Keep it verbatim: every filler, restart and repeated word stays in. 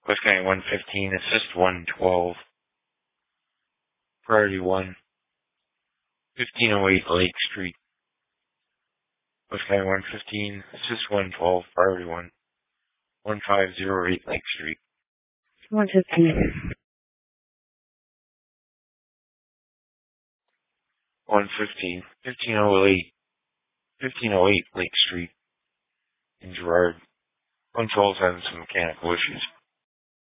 West County one fifteen, Assist one twelve, Priority one, fifteen oh eight Lake Street. West County one fifteen, Assist one twelve, Priority one, one five oh eight Lake Street. one fifteen. one fifteen, fifteen oh eight, fifteen oh eight Lake Street in Girard. one twelve is having some mechanical issues.